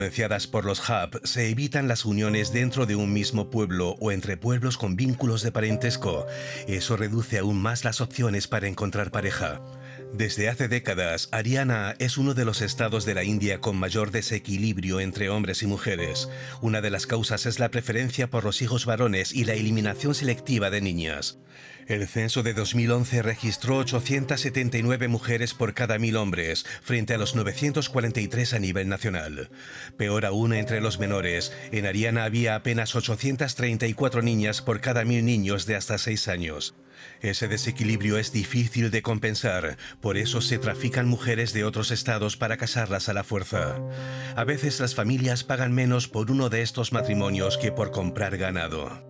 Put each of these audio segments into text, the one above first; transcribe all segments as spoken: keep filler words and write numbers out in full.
Influenciadas por los hub, se evitan las uniones dentro de un mismo pueblo o entre pueblos con vínculos de parentesco. Eso reduce aún más las opciones para encontrar pareja. Desde hace décadas, Haryana es uno de los estados de la India con mayor desequilibrio entre hombres y mujeres. Una de las causas es la preferencia por los hijos varones y la eliminación selectiva de niñas. El censo de dos mil once registró ochocientas setenta y nueve mujeres por cada mil hombres, frente a los novecientos cuarenta y tres a nivel nacional. Peor aún entre los menores, en Haryana había apenas ochocientas treinta y cuatro niñas por cada mil niños de hasta seis años. Ese desequilibrio es difícil de compensar, por eso se trafican mujeres de otros estados para casarlas a la fuerza. A veces las familias pagan menos por uno de estos matrimonios que por comprar ganado.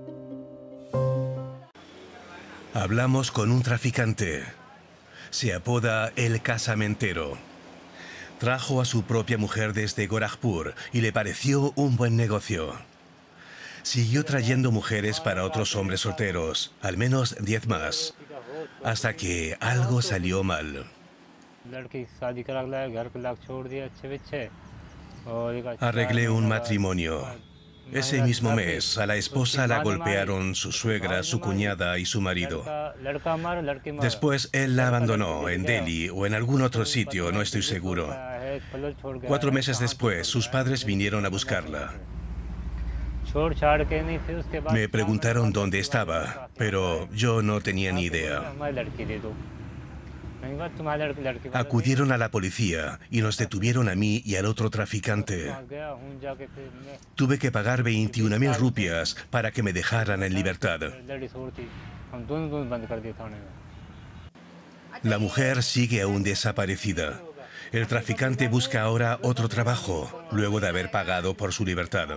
Hablamos con un traficante. Se apoda el casamentero. Trajo a su propia mujer desde Gorakhpur y le pareció un buen negocio. Siguió trayendo mujeres para otros hombres solteros, al menos diez más, hasta que algo salió mal. Arreglé un matrimonio. Ese mismo mes, a la esposa la golpearon su suegra, su cuñada y su marido. Después, él la abandonó en Delhi o en algún otro sitio, no estoy seguro. Cuatro meses después, sus padres vinieron a buscarla. Me preguntaron dónde estaba, pero yo no tenía ni idea. Acudieron a la policía y nos detuvieron a mí y al otro traficante. Tuve que pagar veintiuna mil rupias para que me dejaran en libertad. La mujer sigue aún desaparecida. El traficante busca ahora otro trabajo, luego de haber pagado por su libertad.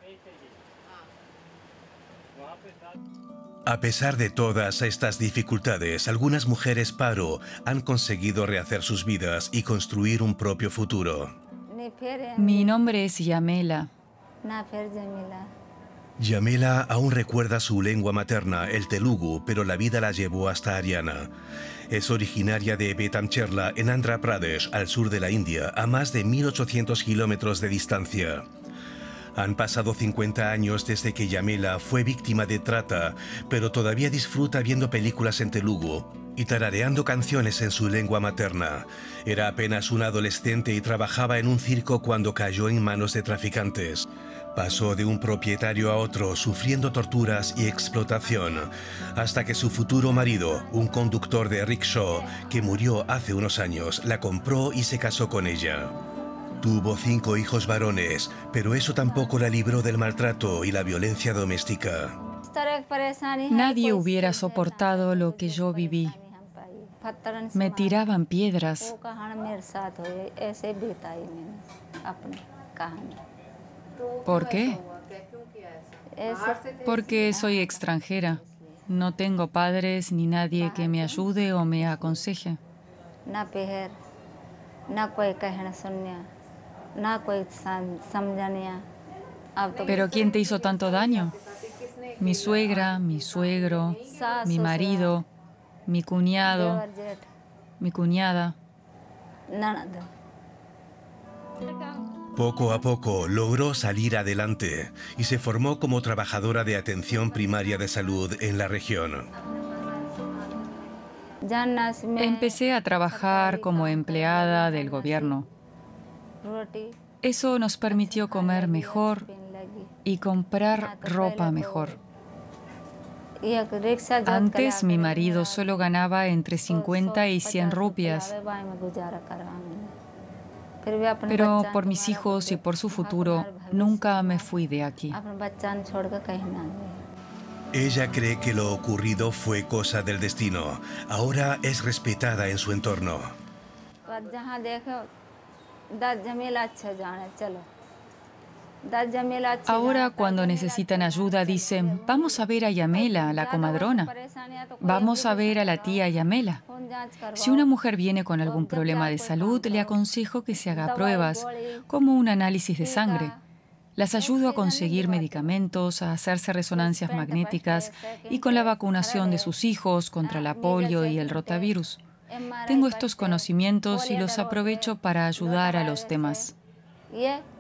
A pesar de todas estas dificultades, algunas mujeres paro han conseguido rehacer sus vidas y construir un propio futuro. Mi nombre es Yamela. Yamela aún recuerda su lengua materna, el telugu, pero la vida la llevó hasta Haryana. Es originaria de Betamcherla, en Andhra Pradesh, al sur de la India, a más de mil ochocientos kilómetros de distancia. Han pasado cincuenta años desde que Yamela fue víctima de trata, pero todavía disfruta viendo películas en telugu y tarareando canciones en su lengua materna. Era apenas una adolescente y trabajaba en un circo cuando cayó en manos de traficantes. Pasó de un propietario a otro, sufriendo torturas y explotación, hasta que su futuro marido, un conductor de rickshaw que murió hace unos años, la compró y se casó con ella. Tuvo cinco hijos varones, pero eso tampoco la libró del maltrato y la violencia doméstica. Nadie hubiera soportado lo que yo viví. Me tiraban piedras. ¿Por qué? Porque soy extranjera. No tengo padres ni nadie que me ayude o me aconseje. ¿Pero quién te hizo tanto daño? Mi suegra, mi suegro, mi marido, mi cuñado, mi cuñada. Poco a poco logró salir adelante y se formó como trabajadora de atención primaria de salud en la región. Empecé a trabajar como empleada del gobierno. Eso nos permitió comer mejor y comprar ropa mejor. Antes mi marido solo ganaba entre cincuenta y cien rupias. Pero por mis hijos y por su futuro, nunca me fui de aquí. Ella cree que lo ocurrido fue cosa del destino. Ahora es respetada en su entorno. Ahora, cuando necesitan ayuda, dicen, vamos a ver a Yamela, la comadrona. Vamos a ver a la tía Yamela. Si una mujer viene con algún problema de salud, le aconsejo que se haga pruebas, como un análisis de sangre. Las ayudo a conseguir medicamentos, a hacerse resonancias magnéticas y con la vacunación de sus hijos contra la polio y el rotavirus. Tengo estos conocimientos y los aprovecho para ayudar a los demás.